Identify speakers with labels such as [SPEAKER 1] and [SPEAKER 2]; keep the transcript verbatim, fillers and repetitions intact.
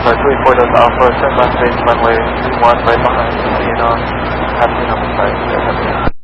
[SPEAKER 1] Alpha two eight four Delta Alpha, send last base runway two one right behind, you know, happy number five,